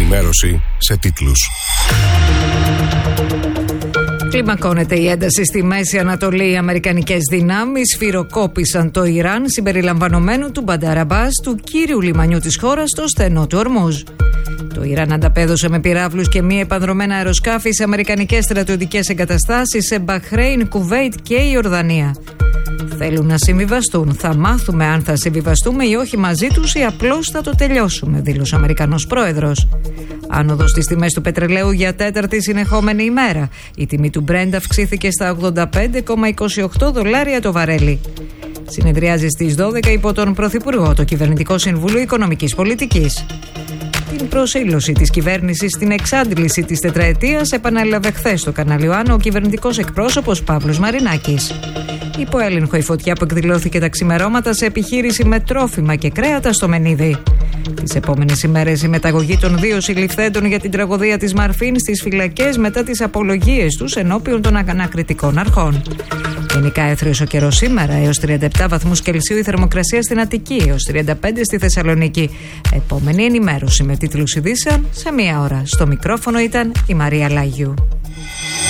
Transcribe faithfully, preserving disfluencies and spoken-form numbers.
Ενημέρωση σε τίτλους. Κλιμακώνεται η ένταση στη Μέση Ανατολή. Οι αμερικανικές δυνάμεις σφυροκόπησαν το Ιράν συμπεριλαμβανομένου του Μπαντάρ Αμπάς, του κύριου λιμανιού της χώρας, στο στενό του Ορμούζ. Το Ιράν ανταπέδωσε με πυράβλους και μη επανδρομένα αεροσκάφη σε αμερικανικές στρατιωτικές εγκαταστάσεις σε Μπαχρέιν, Κουβέιτ και Ιορδανία. Θέλουν να συμβιβαστούν. Θα μάθουμε αν θα συμβιβαστούμε ή όχι μαζί τους ή απλώς θα το τελειώσουμε, δήλωσε ο Αμερικανός πρόεδρος. Άνοδος στις τιμές του πετρελαίου για τέταρτη συνεχόμενη ημέρα. Η τιμή του Brent αυξήθηκε στα ογδόντα πέντε κόμμα είκοσι οκτώ δολάρια το βαρέλι. Συνεδριάζει στις δώδεκα υπό τον Πρωθυπουργό το Κυβερνητικό Συμβούλιο Οικονομικής Πολιτικής. Την προσήλωση της κυβέρνησης στην εξάντληση της τετραετίας επανέλαβε χθες στο κανάλι One ο κυβερνητικός εκπρόσωπος Παύλος Μαρινάκης. Υπό έλεγχο η φωτιά που εκδηλώθηκε τα ξημερώματα σε επιχείρηση με τρόφιμα και κρέατα στο Μενίδη. Τις επόμενες ημέρες η μεταγωγή των δύο συλληφθέντων για την τραγωδία της Μαρφίν στις φυλακές μετά τις απολογίες τους ενώπιον των ανακριτικών αρχών. Γενικά έθριος ο καιρός σήμερα, έως τριάντα επτά βαθμούς Κελσίου η θερμοκρασία στην Αττική, έως τριάντα πέντε στη Θεσσαλονίκη. Επόμενη ενημέρωση με τίτλους ειδήσεων σε μία ώρα. Στο μικρόφωνο ήταν η Μαρία Λάγιου.